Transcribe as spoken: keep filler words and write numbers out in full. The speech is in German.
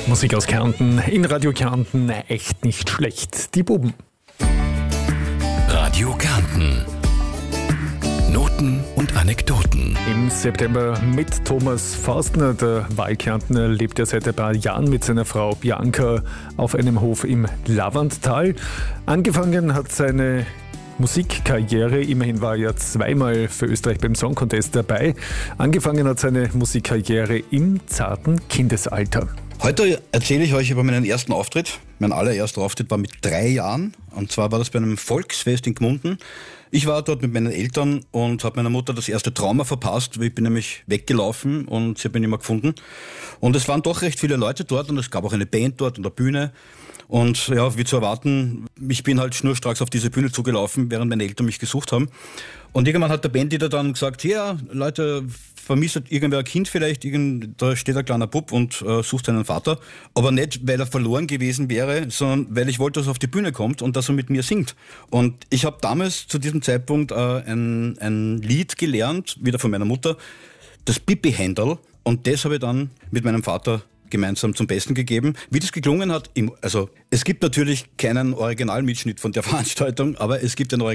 Musik aus Kärnten, in Radio Kärnten, echt nicht schlecht. Die Buben. Radio Kärnten. Noten und Anekdoten. Im September mit Thomas Forstner, der Wahlkärntner, lebt er seit ein paar Jahren mit seiner Frau Bianca auf einem Hof im Lavanttal. Angefangen hat seine Musikkarriere, immerhin war er zweimal für Österreich beim Song Contest dabei. Angefangen hat seine Musikkarriere im zarten Kindesalter. Heute erzähle ich euch über meinen ersten Auftritt. Mein allererster Auftritt war mit drei Jahren. Und zwar war das bei einem Volksfest in Gmunden. Ich war dort mit meinen Eltern und habe meiner Mutter das erste Trauma verpasst. Ich bin nämlich weggelaufen und sie hat mich nicht mehr gefunden. Und es waren doch recht viele Leute dort und es gab auch eine Band dort an der Bühne. Und ja, wie zu erwarten, ich bin halt schnurstracks auf diese Bühne zugelaufen, während meine Eltern mich gesucht haben. Und irgendwann hat der Bandleader dann gesagt, ja, Leute, vermisst irgendwer ein Kind vielleicht, irgend, da steht ein kleiner Bub und äh, sucht seinen Vater. Aber nicht, weil er verloren gewesen wäre, sondern weil ich wollte, dass er auf die Bühne kommt und dass er mit mir singt. Und ich habe damals zu diesem Zeitpunkt äh, ein, ein Lied gelernt, wieder von meiner Mutter, das Pipi-Händel. Und das habe ich dann mit meinem Vater gemeinsam zum Besten gegeben. Wie das geklungen hat, im, also es gibt natürlich keinen Originalmitschnitt von der Veranstaltung, aber es gibt einen